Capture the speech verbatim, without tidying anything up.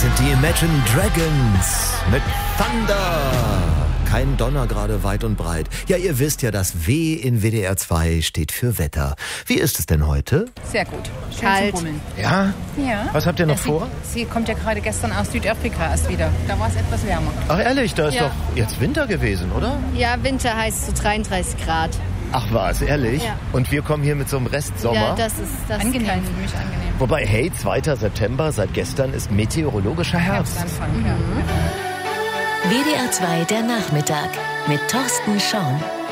sind die Imagine Dragons mit Thunder. Kein Donner gerade weit und breit. Ja, ihr wisst ja, das W in W D R zwei steht für Wetter. Wie ist es denn heute? Sehr gut. Schön Kalt. zum Bummeln. Ja? Ja. Was habt ihr noch sie, vor? Sie kommt ja gerade gestern aus Südafrika erst wieder. Da war es etwas wärmer. Ach ehrlich, da ist Ja. doch jetzt Winter gewesen, oder? Ja, Winter heißt so dreiunddreißig Grad. Ach was, ehrlich? Ja. Und wir kommen hier mit so einem Restsommer? Ja, das ist das ist Angenehm, kein- für mich angenehm. Wobei, hey, zweiter September, seit gestern ist meteorologischer Herbst. Herbstanfang, ja. W D R zwei der Nachmittag mit Thorsten Schaun.